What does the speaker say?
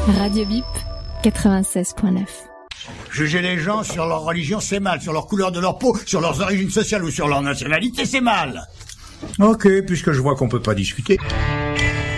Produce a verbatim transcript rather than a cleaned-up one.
Radio Bip, quatre-vingt-seize point neuf. Juger les gens sur leur religion, c'est mal. Sur leur couleur de leur peau, sur leurs origines sociales ou sur leur nationalité, c'est mal. Ok, puisque je vois qu'on peut pas discuter.